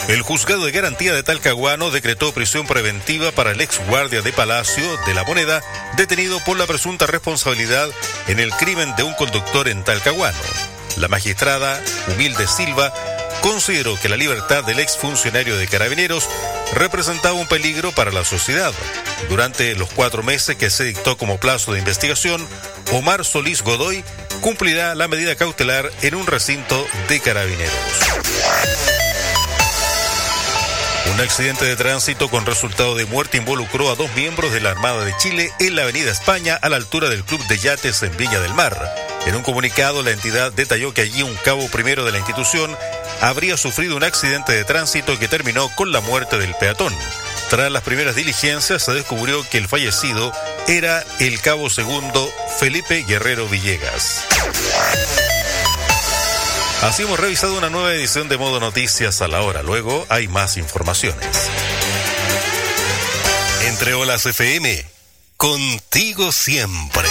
El juzgado de garantía de Talcahuano decretó prisión preventiva para el ex guardia de Palacio de la Moneda, detenido por la presunta responsabilidad en el crimen de un conductor en Talcahuano. La magistrada Humilde Silva consideró que la libertad del exfuncionario de Carabineros representaba un peligro para la sociedad. Durante los 4 meses que se dictó como plazo de investigación, Omar Solís Godoy cumplirá la medida cautelar en un recinto de Carabineros. Un accidente de tránsito con resultado de muerte involucró a 2 miembros de la Armada de Chile en la Avenida España, a la altura del Club de Yates en Viña del Mar. En un comunicado, la entidad detalló que allí un cabo primero de la institución habría sufrido un accidente de tránsito que terminó con la muerte del peatón. Tras las primeras diligencias, se descubrió que el fallecido era el cabo segundo Felipe Guerrero Villegas. Así hemos revisado una nueva edición de Modo Noticias a la hora. Luego hay más informaciones. Entre Olas FM, contigo siempre.